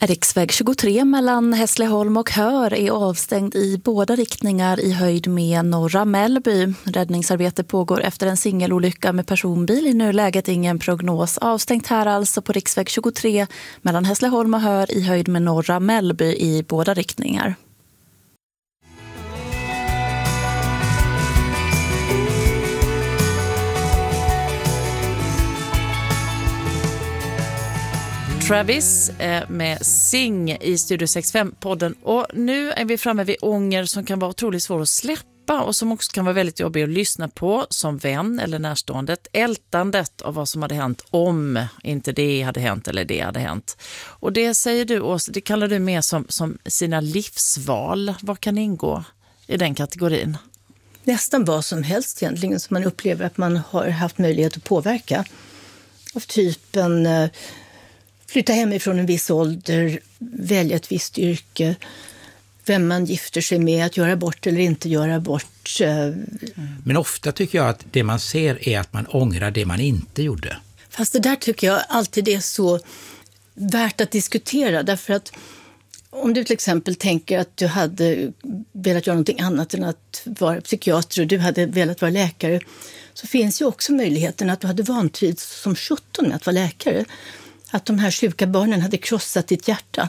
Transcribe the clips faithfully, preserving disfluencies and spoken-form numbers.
Riksväg tjugotre mellan Hässleholm och Hör är avstängd i båda riktningar i höjd med Norra Mellby. Räddningsarbete pågår efter en singelolycka med personbil. I nuläget ingen prognos. Avstängt här alltså på riksväg tjugotre mellan Hässleholm och Hör i höjd med Norra Mellby i båda riktningar. Travis med Sing i Studio sextiofem-podden. Och nu är vi framme vid ånger som kan vara otroligt svår att släppa och som också kan vara väldigt jobbig att lyssna på som vän eller närstående. Ältandet av vad som hade hänt om inte det hade hänt eller det hade hänt. Och det säger du, Åsa, det kallar du mer som, som sina livsval. Vad kan ingå i den kategorin? Nästan vad som helst egentligen som man upplever att man har haft möjlighet att påverka. Av typen flytta hemifrån en viss ålder, välja ett visst yrke, vem man gifter sig med, att göra bort eller inte göra bort. Men ofta tycker jag att det man ser är att man ångrar det man inte gjorde. Fast det där tycker jag alltid är så värt att diskutera, därför att om du till exempel tänker att du hade velat göra någonting annat än att vara psykiater och du hade velat vara läkare, så finns ju också möjligheten att du hade vantrivts som sjutton med att vara läkare. Att de här sjuka barnen hade krossat ditt hjärta.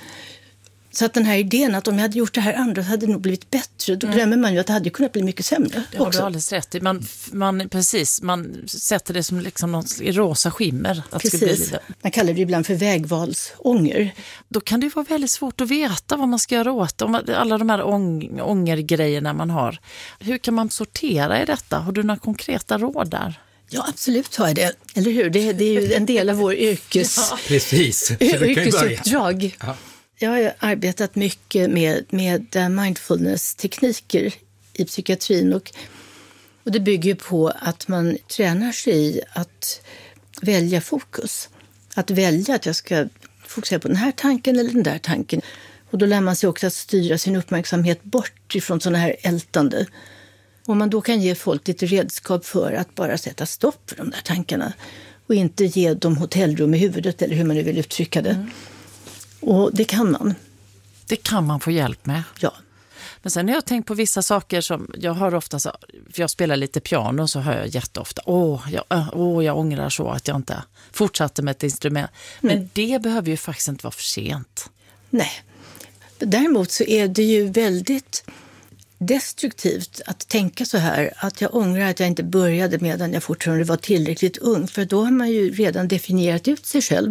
Så att den här idén att om jag hade gjort det här andra så hade det nog blivit bättre. Då glömmer man ju att det hade kunnat bli mycket sämre. Det har du alldeles rätt i. Man, man, precis, man sätter det som liksom något i rosa skimmer. Att precis. Bli det. Man kallar det ibland för vägvalsånger. Då kan det ju vara väldigt svårt att veta vad man ska göra åt. Om alla de här ång, ångergrejerna man har. Hur kan man sortera i detta? Har du några konkreta råd där? Ja, absolut har jag det. Eller hur? Det, det är ju en del av vår yrkes, ja, precis. yrkesuppdrag. Ja. Jag har arbetat mycket med, med mindfulness-tekniker i psykiatrin och, och det bygger på att man tränar sig i att välja fokus. Att välja att jag ska fokusera på den här tanken eller den där tanken. Och då lär man sig också att styra sin uppmärksamhet bort ifrån sådana här ältande. Om man då kan ge folk lite redskap för att bara sätta stopp för de där tankarna och inte ge dem hotellrum i huvudet eller hur man nu vill uttrycka det. Mm. Och det kan man. Det kan man få hjälp med. Ja. Men sen har jag tänkt på vissa saker som jag har ofta, så, för jag spelar lite piano så hör jag jätteofta, åh jag, åh, jag ångrar så att jag inte fortsatte med ett instrument. Men mm. det behöver ju faktiskt inte vara för sent. Nej. Däremot så är det ju väldigt destruktivt att tänka så här, att jag ångrar att jag inte började medan jag fortfarande var tillräckligt ung, för då har man ju redan definierat ut sig själv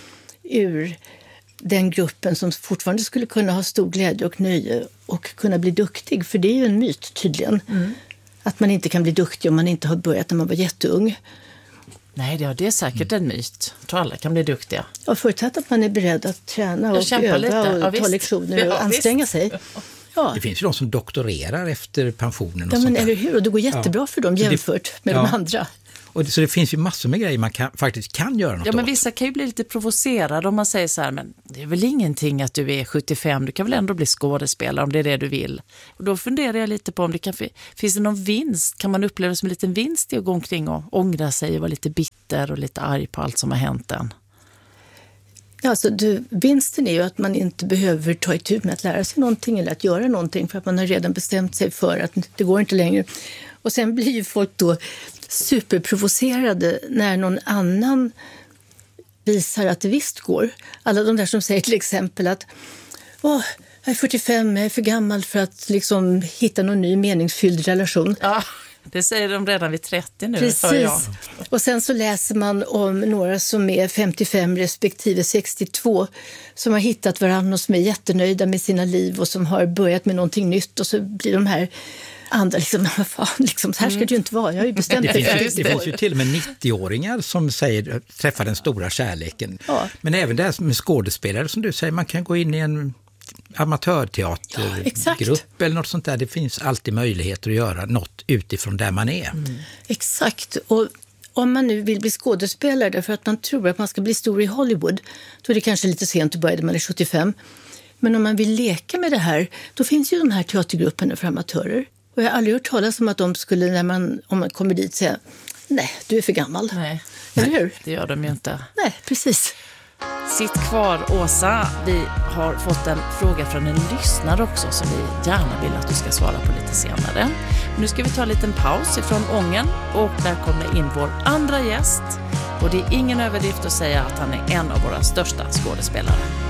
ur den gruppen som fortfarande skulle kunna ha stor glädje och nöje och kunna bli duktig, för det är ju en myt tydligen. Mm. Att man inte kan bli duktig om man inte har börjat när man var jätteung. Nej, det är säkert en myt. Jag tror alla kan bli duktiga. Ja, förutsatt att man är beredd att träna och öva lite. och ja, ta visst. lektioner ja, och anstränga visst. sig. Ja. Det finns ju de som doktorerar efter pensionen. Och ja, men sånt eller hur? Och det går jättebra ja. för dem jämfört det, med ja. de andra. Och det, så det finns ju massor med grejer man kan, faktiskt kan göra något Ja, men åt. vissa kan ju bli lite provocerade om man säger så här, men det är väl ingenting att du är sjuttiofem, du kan väl ändå bli skådespelare om det är det du vill. Och då funderar jag lite på om det kan, finns det någon vinst, kan man uppleva det som en liten vinst i att gå omkring och ångra sig och vara lite bitter och lite arg på allt som har hänt än? Alltså, du, vinsten är ju att man inte behöver ta itu med att lära sig någonting eller att göra någonting, för att man har redan bestämt sig för att det går inte längre. Och sen blir ju folk då superprovocerade när någon annan visar att det visst går. Alla de där som säger till exempel att åh, jag är fyrtiofem, jag är för gammal för att liksom hitta någon ny meningsfylld relation. Ja. Det säger de redan vid trettio nu. Precis. Och sen så läser man om några som är femtiofem respektive sextiotvå som har hittat varandra och som är jättenöjda med sina liv och som har börjat med någonting nytt, och så blir de här andra liksom, vad fan, liksom, så här ska det ju inte vara. Jag har ju bestämt det, det, finns, det finns ju till och med nittioåringar som säger, träffar den stora kärleken. Ja. Men även det här med skådespelare som du säger, man kan gå in i en amatörteatergrupp ja, eller något sånt där. Det finns alltid möjligheter att göra något utifrån där man är. Mm. Exakt. Och om man nu vill bli skådespelare därför att man tror att man ska bli stor i Hollywood, då är det kanske lite sent att börja när man är sjuttiofem. Men om man vill leka med det här, då finns ju de här teatergrupperna för amatörer. Och jag har aldrig hört talas om att de skulle, när man, om man kommer dit, säga nej, du är för gammal. Nej, eller hur? Det gör de ju inte. Nej, precis. Sitt kvar, Åsa. Vi har fått en fråga från en lyssnare också som vi gärna vill att du ska svara på lite senare. Nu ska vi ta en liten paus ifrån Ången och där kommer in vår andra gäst. Och det är ingen överdrift att säga att han är en av våra största skådespelare.